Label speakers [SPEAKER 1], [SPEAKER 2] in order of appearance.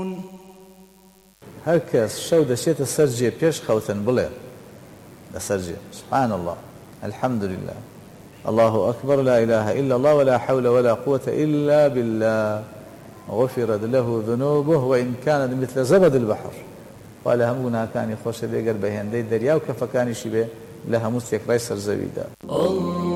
[SPEAKER 1] هەر کەس شەو دەچێتە سەر جێ پێش خەوتن بڵێ لەسەر جێ سبحان الله الحمد لله الله أكبر لا إله إلا الله ولا حول ولا قوة إلا بالله غفرت له ذنوبه وإن كانت مثل زبد البحر ولا همونا كان يخوش بيقر بهندي دريا وكفكاني شبه لها مستيك ريسر زبيدا